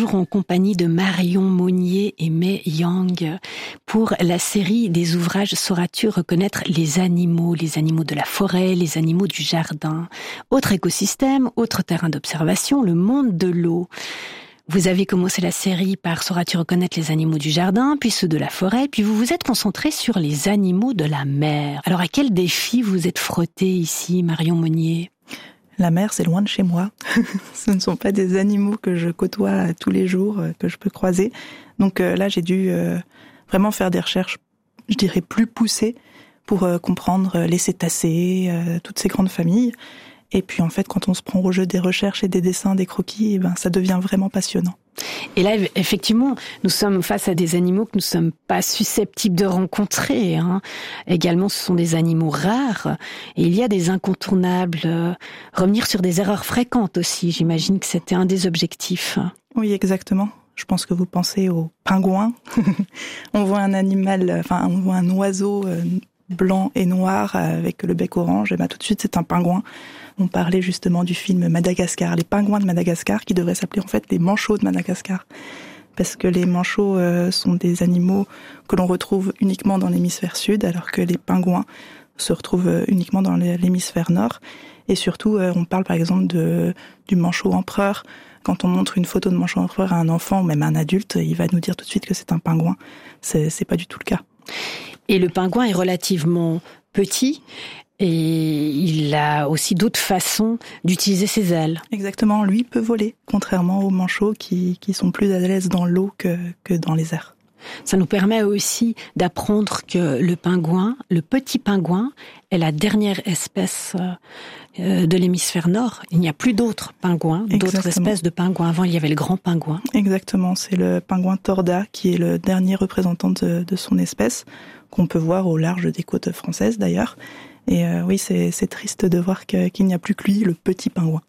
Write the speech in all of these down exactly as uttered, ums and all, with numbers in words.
toujours en compagnie de Marion Monnier et Mei Yang pour la série des ouvrages « Sauras-tu reconnaître les animaux, les animaux de la forêt, les animaux du jardin ». Autre écosystème, autre terrain d'observation, le monde de l'eau. Vous avez commencé la série par « Sauras-tu reconnaître les animaux du jardin », puis ceux de la forêt, puis vous vous êtes concentré sur les animaux de la mer. Alors à quel défi vous êtes frotté ici, Marion Monnier ? La mer, c'est loin de chez moi. Ce ne sont pas des animaux que je côtoie tous les jours, que je peux croiser. Donc euh, là, j'ai dû euh, vraiment faire des recherches, je dirais, plus poussées pour euh, comprendre les cétacés, euh, toutes ces grandes familles. Et puis en fait, quand on se prend au jeu des recherches et des dessins, des croquis, eh ben, ça devient vraiment passionnant. Et là, effectivement, nous sommes face à des animaux que nous ne sommes pas susceptibles de rencontrer. Hein. Également, ce sont des animaux rares. Et il y a des incontournables. Euh, revenir sur des erreurs fréquentes aussi, j'imagine que c'était un des objectifs. Oui, exactement. Je pense que vous pensez aux pingouins. On voit un animal, enfin, on voit un oiseau euh, blanc et noir avec le bec orange. Et ben, tout de suite, c'est un pingouin. On parlait justement du film Madagascar, les pingouins de Madagascar, qui devraient s'appeler en fait les manchots de Madagascar. Parce que les manchots euh, sont des animaux que l'on retrouve uniquement dans l'hémisphère sud, alors que les pingouins se retrouvent uniquement dans l'hémisphère nord. Et surtout, euh, on parle par exemple de, du manchot empereur. Quand on montre une photo de manchot empereur à un enfant ou même à un adulte, il va nous dire tout de suite que c'est un pingouin. C'est, c'est pas du tout le cas. Et le pingouin est relativement petit. Et il a aussi d'autres façons d'utiliser ses ailes. Exactement, lui peut voler, contrairement aux manchots qui, qui sont plus à l'aise dans l'eau que, que dans les airs. Ça nous permet aussi d'apprendre que le pingouin, le petit pingouin, est la dernière espèce de l'hémisphère nord. Il n'y a plus d'autres pingouins, Exactement. d'autres espèces de pingouins. Avant, il y avait le grand pingouin. Exactement, c'est le pingouin torda qui est le dernier représentant de, de son espèce, qu'on peut voir au large des côtes françaises d'ailleurs. Et euh, oui, c'est, c'est triste de voir que, qu'il n'y a plus que lui, le petit pingouin.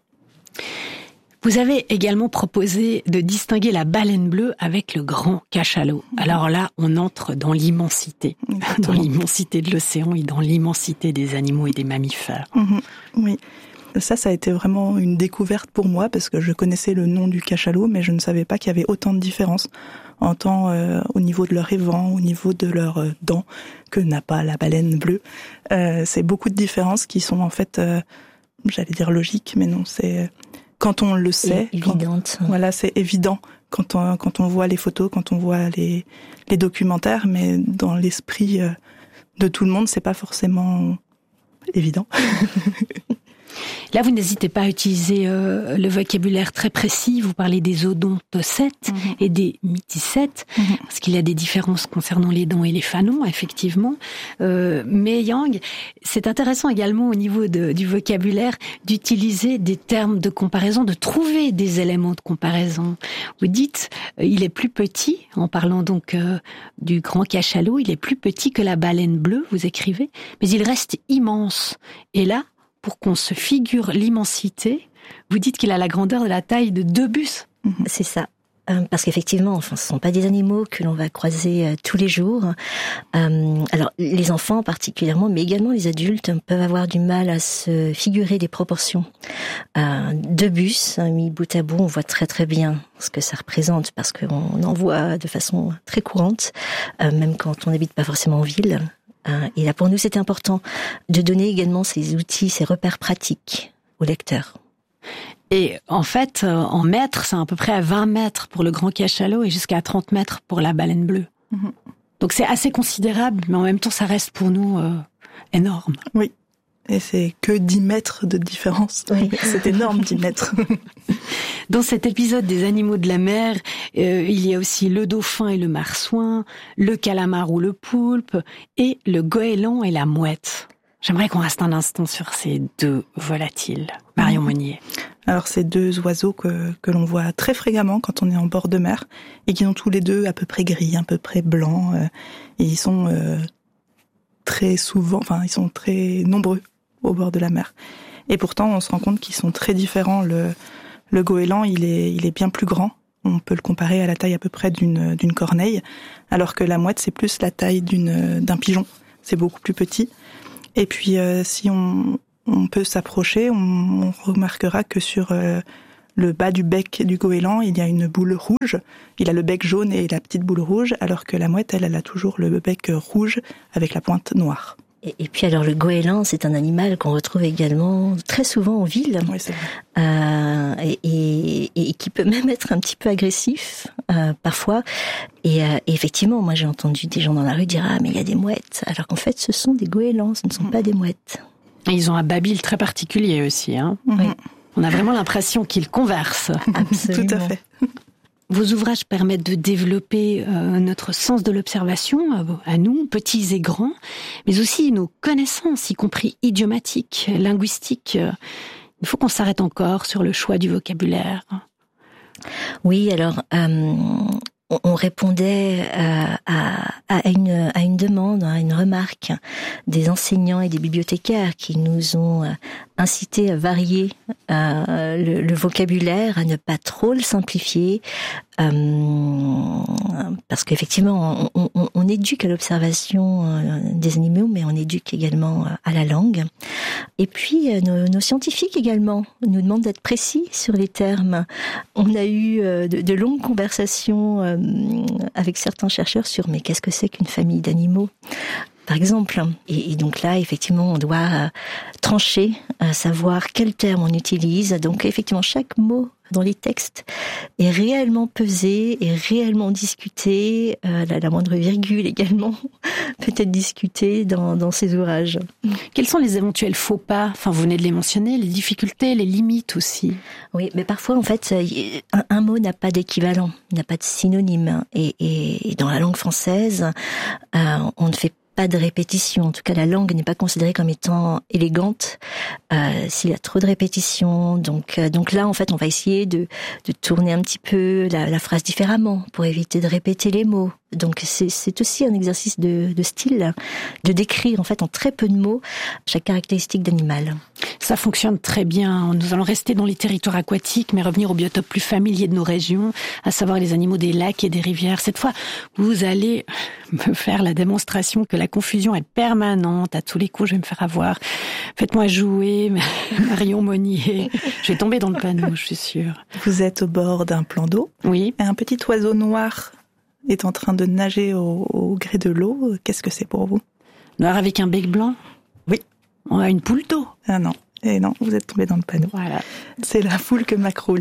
Vous avez également proposé de distinguer la baleine bleue avec le grand cachalot. Alors là, on entre dans l'immensité, Exactement. dans l'immensité de l'océan et dans l'immensité des animaux et des mammifères. Mmh, oui, ça, ça a été vraiment une découverte pour moi parce que je connaissais le nom du cachalot, mais je ne savais pas qu'il y avait autant de différences en tant euh, au niveau de leur évent, au niveau de leurs euh, dents, que n'a pas la baleine bleue. Euh, c'est beaucoup de différences qui sont en fait, euh, j'allais dire logiques, mais non, c'est quand on le sait. Évidente. Quand, voilà, c'est évident quand on quand on voit les photos, quand on voit les les documentaires, mais dans l'esprit euh, de tout le monde, c'est pas forcément évident. Là, vous n'hésitez pas à utiliser euh, le vocabulaire très précis. Vous parlez des odontocètes mmh. et des myticètes, mmh. parce qu'il y a des différences concernant les dents et les fanons, effectivement. Euh, mais Yang, c'est intéressant également au niveau de, du vocabulaire d'utiliser des termes de comparaison, de trouver des éléments de comparaison. Vous dites, euh, il est plus petit, en parlant donc euh, du grand cachalot, il est plus petit que la baleine bleue, vous écrivez, mais il reste immense. Et là, pour qu'on se figure l'immensité, vous dites qu'il a la grandeur de la taille de deux bus. C'est ça. Euh, parce qu'effectivement, enfin, ce ne sont pas des animaux que l'on va croiser euh, tous les jours. Euh, alors, les enfants particulièrement, mais également les adultes peuvent avoir du mal à se figurer des proportions. Euh, deux bus, hein, mis bout à bout, on voit très très bien ce que ça représente, parce qu'on en voit de façon très courante, euh, même quand on n'habite pas forcément en ville. Et là, pour nous, c'était important de donner également ces outils, ces repères pratiques aux lecteurs. Et en fait, en mètres, c'est à peu près à vingt mètres pour le grand cachalot et jusqu'à trente mètres pour la baleine bleue. Mmh. Donc c'est assez considérable, mais en même temps, ça reste pour nous euh, énorme. Oui, et c'est que dix mètres de différence. Oui. C'est énorme, dix mètres. Dans cet épisode des animaux de la mer, euh, il y a aussi le dauphin et le marsouin, le calamar ou le poulpe, et le goéland et la mouette. J'aimerais qu'on reste un instant sur ces deux volatiles. Marion Monnier. Alors, ces deux oiseaux que, que l'on voit très fréquemment quand on est en bord de mer, et qui sont tous les deux à peu près gris, à peu près blancs, euh, et ils sont euh, très souvent, enfin, ils sont très nombreux au bord de la mer. Et pourtant, on se rend compte qu'ils sont très différents. Le Le goéland, il est, il est bien plus grand. On peut le comparer à la taille à peu près d'une, d'une corneille, alors que la mouette, c'est plus la taille d'une, d'un pigeon. C'est beaucoup plus petit. Et puis, euh, si on, on peut s'approcher, on, on remarquera que sur euh, le bas du bec du goéland, il y a une boule rouge. Il a le bec jaune et la petite boule rouge, alors que la mouette, elle, elle a toujours le bec rouge avec la pointe noire. Et, et puis alors le goéland, c'est un animal qu'on retrouve également très souvent en ville, oui, c'est vrai. Euh, et, et, et qui peut même être un petit peu agressif euh, parfois. Et, euh, et effectivement, moi j'ai entendu des gens dans la rue dire ah mais il y a des mouettes, alors qu'en fait ce sont des goélands, ce ne sont mmh. pas des mouettes. Et ils ont un babil très particulier aussi, hein. Mmh. Oui. On a vraiment l'impression qu'ils conversent. Absolument. Tout à fait. Vos ouvrages permettent de développer euh, notre sens de l'observation, à, à nous, petits et grands, mais aussi nos connaissances, y compris idiomatiques, linguistiques. Il faut qu'on s'arrête encore sur le choix du vocabulaire. Oui, alors... Euh... On répondait à, à, à, une, à une demande, à une remarque des enseignants et des bibliothécaires qui nous ont incité à varier euh, le, le vocabulaire, à ne pas trop le simplifier, euh, parce qu'effectivement, on, on, on éduque à l'observation euh, des animaux, mais on éduque également à la langue. Et puis, euh, nos, nos scientifiques également nous demandent d'être précis sur les termes. On a eu euh, de, de longues conversations euh, avec certains chercheurs sur mais qu'est-ce que c'est qu'une famille d'animaux, par exemple. Et, et donc là, effectivement, on doit euh, trancher, euh, savoir quel terme on utilise. Donc effectivement, chaque mot dans les textes est réellement pesé, est réellement discuté. Euh, la, la moindre virgule également peut être discutée dans, dans ces ouvrages. Quels sont les éventuels faux pas ? Enfin, vous venez de les mentionner, les difficultés, les limites aussi. Oui, mais parfois, en fait, un, un mot n'a pas d'équivalent, n'a pas de synonyme. Et, et, et dans la langue française, euh, on ne fait pas de répétition. En tout cas, la langue n'est pas considérée comme étant élégante euh, s'il y a trop de répétitions. Donc, euh, donc là, en fait, on va essayer de, de tourner un petit peu la, la phrase différemment pour éviter de répéter les mots. Donc, c'est, c'est aussi un exercice de, de style, de décrire en fait en très peu de mots chaque caractéristique d'animal. Ça fonctionne très bien. Nous allons rester dans les territoires aquatiques, mais revenir aux biotopes plus familiers de nos régions, à savoir les animaux des lacs et des rivières. Cette fois, vous allez me faire la démonstration que la confusion est permanente. À tous les coups, je vais me faire avoir. Faites-moi jouer, Marion Monnier. Je vais tomber dans le panneau, je suis sûre. Vous êtes au bord d'un plan d'eau. Oui. Et un petit oiseau noir est en train de nager au, au gré de l'eau. Qu'est-ce que c'est pour vous ? Noir avec un bec blanc ? Oui. On a une poule d'eau. Ah non. Et non, vous êtes tombé dans le panneau. Voilà. C'est la Foulque macroule.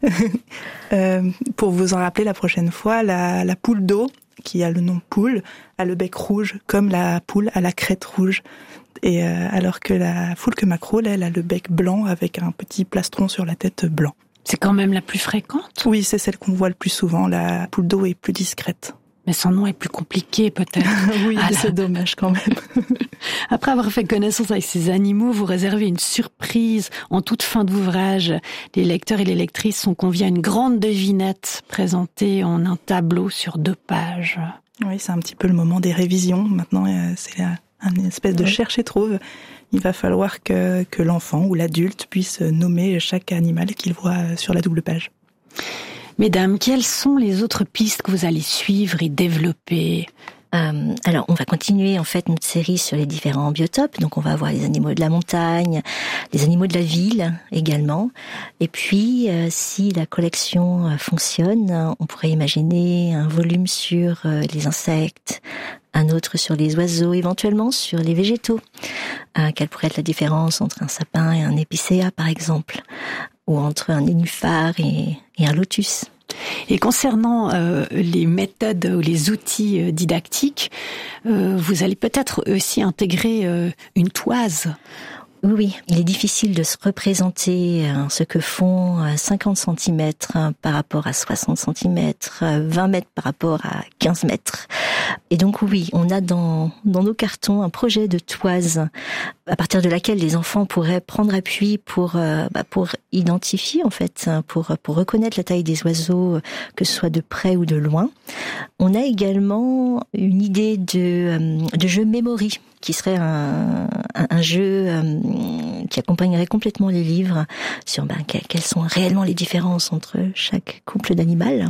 euh, pour vous en rappeler la prochaine fois, la, la poule d'eau, qui a le nom poule, a le bec rouge, comme la poule a la crête rouge. Et euh, alors que la Foulque macroule, elle a le bec blanc avec un petit plastron sur la tête blanc. C'est quand même la plus fréquente ? Oui, c'est celle qu'on voit le plus souvent. La poule d'eau est plus discrète. Mais son nom est plus compliqué, peut-être. Oui, ah, c'est dommage quand même. Après avoir fait connaissance avec ces animaux, vous réservez une surprise en toute fin d'ouvrage. Les lecteurs et les lectrices sont conviés à une grande devinette présentée en un tableau sur deux pages. Oui, c'est un petit peu le moment des révisions. Maintenant, c'est une espèce de cherche et trouve. Il va falloir que, que l'enfant ou l'adulte puisse nommer chaque animal qu'il voit sur la double page. Mesdames, quelles sont les autres pistes que vous allez suivre et développer ? Euh, alors, on va continuer en fait notre série sur les différents biotopes. Donc, on va avoir les animaux de la montagne, les animaux de la ville également. Et puis, euh, si la collection euh, fonctionne, on pourrait imaginer un volume sur euh, les insectes, un autre sur les oiseaux, éventuellement sur les végétaux. Euh, quelle pourrait être la différence entre un sapin et un épicéa, par exemple, ou entre un nénuphar et, et un lotus. Et concernant euh, les méthodes ou les outils euh, didactiques, euh, vous allez peut-être aussi intégrer euh, une toise. Oui, oui, il est difficile de se représenter euh, ce que font euh, cinquante centimètres euh, par rapport à soixante centimètres, euh, vingt mètres par rapport à quinze mètres. Et donc oui, on a dans, dans nos cartons un projet de toise à partir de laquelle les enfants pourraient prendre appui pour, euh, bah, pour identifier en fait, pour, pour reconnaître la taille des oiseaux, que ce soit de près ou de loin. On a également une idée de, de jeu memory, qui serait un, un, un jeu euh, qui accompagnerait complètement les livres sur ben, quelles sont réellement les différences entre chaque couple d'animal.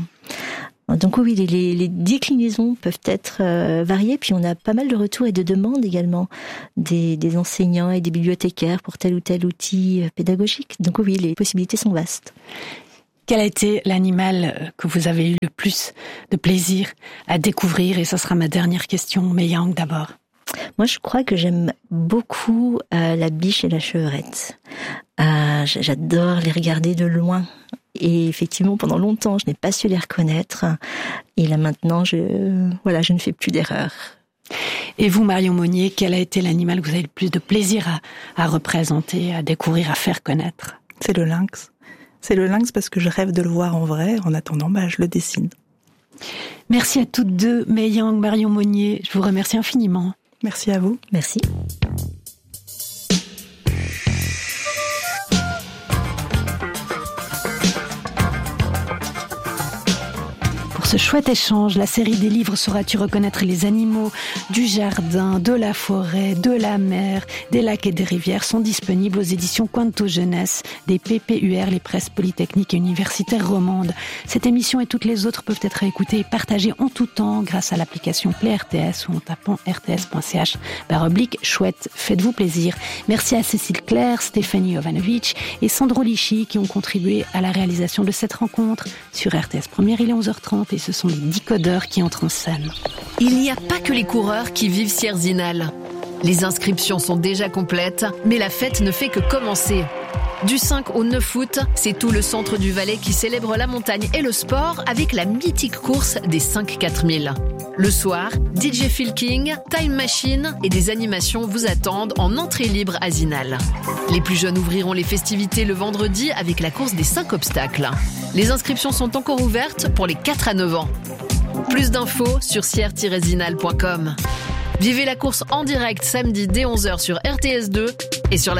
Donc oui, les, les, les déclinaisons peuvent être euh, variées, puis on a pas mal de retours et de demandes également des, des enseignants et des bibliothécaires pour tel ou tel outil pédagogique. Donc oui, les possibilités sont vastes. Quel a été l'animal que vous avez eu le plus de plaisir à découvrir? Et ça sera ma dernière question. Mei-Yang d'abord. Moi, je crois que j'aime beaucoup euh, la biche et la chevrette. Euh, j'adore les regarder de loin. Et effectivement, pendant longtemps, je n'ai pas su les reconnaître. Et là, maintenant, je, voilà, je ne fais plus d'erreurs. Et vous, Marion Monnier, quel a été l'animal que vous avez le plus de plaisir à, à représenter, à découvrir, à faire connaître? C'est le lynx. C'est le lynx parce que je rêve de le voir en vrai. En attendant, bah, je le dessine. Merci à toutes deux, Mei-Yang, Marion Monnier. Je vous remercie infiniment. Merci à vous. Merci. Ce chouette échange, la série des livres Sauras-tu reconnaître les animaux du jardin, de la forêt, de la mer, des lacs et des rivières sont disponibles aux éditions Quanto Jeunesse des P P U R, les presses polytechniques et universitaires romandes. Cette émission et toutes les autres peuvent être écoutées et partagées en tout temps grâce à l'application Play R T S ou en tapant r t s point c h barre oblique chouette. Faites-vous plaisir. Merci à Cécile Claire, Stéphanie Jovanovic et Sandro Lichy qui ont contribué à la réalisation de cette rencontre. Sur R T S Première, il est onze heures trente et ce sont les décodeurs qui entrent en scène. Il n'y a pas que les coureurs qui vivent Sierzinal. Les inscriptions sont déjà complètes, mais la fête ne fait que commencer. Du cinq au neuf août, c'est tout le centre du Valais qui célèbre la montagne et le sport avec la mythique course des cinq quatre mille. Le soir, D J Phil King, Time Machine et des animations vous attendent en entrée libre à Zinal. Les plus jeunes ouvriront les festivités le vendredi avec la course des cinq obstacles. Les inscriptions sont encore ouvertes pour les quatre à neuf ans. Plus d'infos sur sier tiret zinal point com. Vivez la course en direct samedi dès onze heures sur R T S deux et sur la